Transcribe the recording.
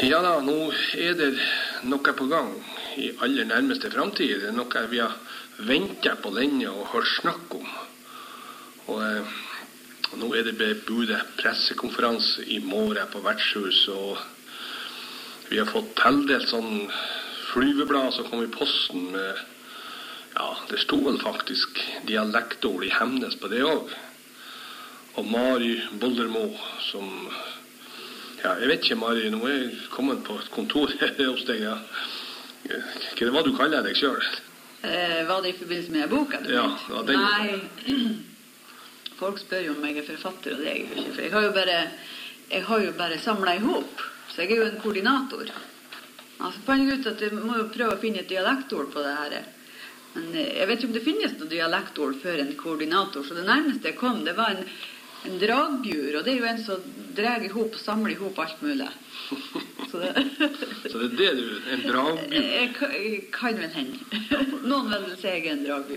Ja da, nå det noe på gang i aller nærmeste fremtid. Det noe vi har ventet på lenge og hørt snakk om. Og nå det bebudet pressekonferanse i morgen på vertshus, og vi har fått tildelt sånn flyveblad som kom i posten med, ja, det stod vel faktisk dialektord i Hemnes på det også. Og Mari Boldermo som, ja, jeg vet ikke Mari, nå jeg kommet på et kontor hos deg, ja. Hva det var du kaller deg selv? Var det i forbindelse med boka? Ja, det var den. Nei, folk spør jo om jeg forfatter, og det jeg ikke, for jeg har jo bare samlet ihop, så jeg jo en koordinator. Altså, fant jeg ut at jeg må jo prøve å finne et dialektord på det her. Men jeg vet ikke om det finnes noe dialektord for en koordinator, så det nærmeste jeg kom, det var en dragbjur, og det jo en som drar ihop, samler ihop alt mulig. Så det det du, en dragbjur? Jeg kan vel hende. Noen vil si jeg en dragbjur.